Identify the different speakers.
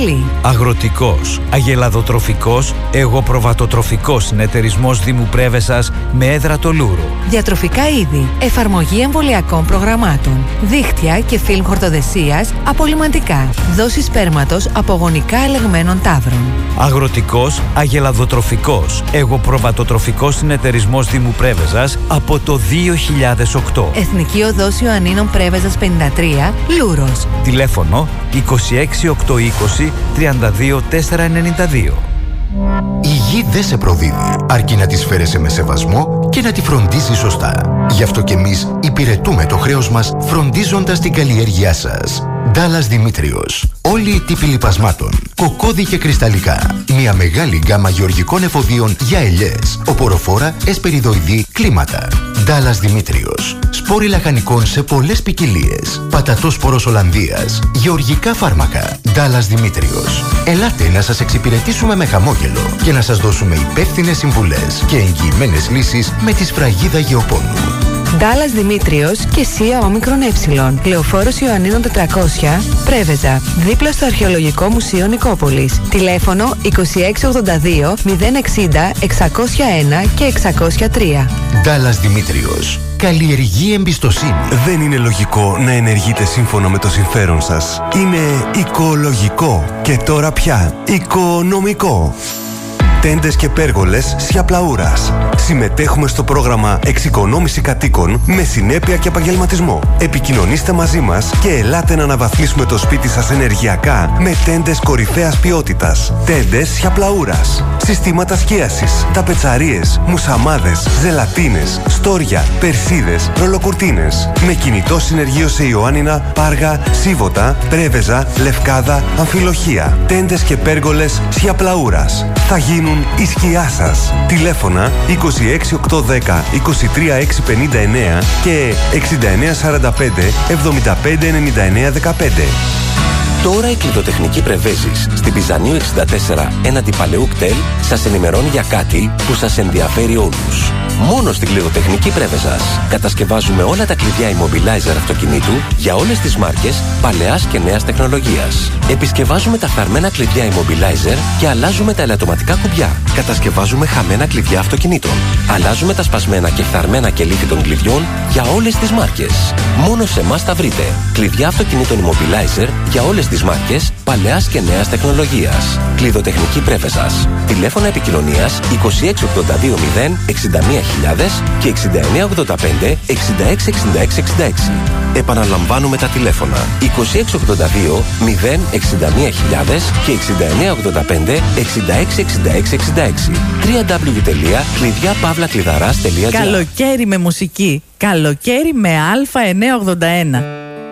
Speaker 1: Πορτοκαλί.
Speaker 2: Αγροτικός, αγελαδοτροφικός, εγωπροβατοτροφικός συνεταιρισμός Δήμου Πρέβεζας με έδρα το Λούρο.
Speaker 1: Διατροφικά είδη. Εφαρμογή εμβολιακών προγραμμάτων. Δίχτυα και φιλμ χορτοδεσίας απολυμαντικά. Δόση σπέρματος από γονικά ελεγμένων ταύρων.
Speaker 2: Αγροτικός, αγελαδοτροφικός, εγωπροβατοτροφικός συνεταιρισμός Δήμου Πρέβεζας από το 2008.
Speaker 1: Εθνική Οδός Ιωαννίνων Πρέβεζας 53, Λούρος.
Speaker 2: Τηλέφωνο 26820 32 492.
Speaker 3: Η γη δεν σε προδίδει, αρκεί να τη φέρεσαι με σεβασμό και να τη φροντίζεις σωστά. Γι' αυτό κι εμείς υπηρετούμε το χρέος μας φροντίζοντας την καλλιέργειά σας. Ντάλλας Δημήτριος. Όλοι οι τύποι λιπασμάτων, κοκόδι και κρυσταλλικά. Μια μεγάλη γκάμα γεωργικών εφοδίων για ελιές, οποροφόρα, εσπεριδοειδή, κλίματα. Ντάλλας Δημήτριος. Σπόροι λαχανικών σε πολλές ποικιλίες. Πατατόσπορος Ολλανδίας. Γεωργικά φάρμακα. Ντάλλας Δημήτριος. Ελάτε να σας εξυπηρετήσουμε με χαμόγελο και να σας δώσουμε υπεύθυνες συμβουλές και εγγυημένες λύσεις με τη σφραγίδα γεωπόνου.
Speaker 1: Ντάλλας Δημήτριος και ΣΥΑ Όμικρον Ε. Λεωφόρος Ιωαννίνων 400, Πρέβεζα. Δίπλα στο Αρχαιολογικό Μουσείο Νικόπολης. Τηλέφωνο 2682 060 601 και 603.
Speaker 3: Ντάλλας Δημήτριος. Καλλιεργεί εμπιστοσύνη.
Speaker 4: Δεν είναι λογικό να ενεργείτε σύμφωνα με το συμφέρον σας. Είναι οικολογικό και τώρα πια οικονομικό. Τέντες και πέργολες Σιαπλαούρας. Συμμετέχουμε στο πρόγραμμα Εξοικονόμηση Κατοίκων με συνέπεια και επαγγελματισμό. Επικοινωνήστε μαζί μας και ελάτε να αναβαθμίσουμε το σπίτι σας ενεργειακά με τέντες κορυφαίας ποιότητας. Τέντες Σιαπλαούρας. Συστήματα σκίασης, ταπετσαρίες, μουσαμάδες, ζελατίνες, στόρια, περσίδες, ρολοκουρτίνες. Με κινητό συνεργείο σε Ιωάννινα, Πάργα, Σίβωτα, Πρέβεζα, Λευκάδα, Αμφιλοχία. Τέντες και πέργολες Σιαπλαούρας. Θα γίνουν η σκιά σας. Τηλέφωνα 26810 23659 και 6945 759915.
Speaker 5: Τώρα η κλειδοτεχνική Πρεβέζης στην Πιζανίου 64 έναντι Παλαιού κτέλ σας ενημερώνει για κάτι που σας ενδιαφέρει όλους. Μόνο στην κλειδοτεχνική Πρέβεζας κατασκευάζουμε όλα τα κλειδιά immobilizer αυτοκινήτου για όλες τις μάρκες παλαιάς και νέας τεχνολογίας. Επισκευάζουμε τα φθαρμένα κλειδιά immobilizer και αλλάζουμε τα ελαττωματικά κουμπιά. Κατασκευάζουμε χαμένα κλειδιά αυτοκινήτων. Αλλάζουμε τα σπασμένα και φθαρμένα κελίθη των κλειδιών για όλες τις μάρκες. Μόνο σε εμάς τα βρείτε. Κλειδιά αυτοκινήτων immobilizer για όλες τις μάρκες παλαιάς και νέας τεχνολογίας. Κλειδοτεχνική Πρέβεζας. Τηλέφωνα επικοινωνίας 2682 0 61.000 και 6985 666666. Επαναλαμβάνουμε τα τηλέφωνα 2682 0 61.000 και 6985 666666. www.κλειδιαπαύλακλειδαράς.gr.
Speaker 6: Καλοκαίρι με μουσική. Καλοκαίρι με Α981.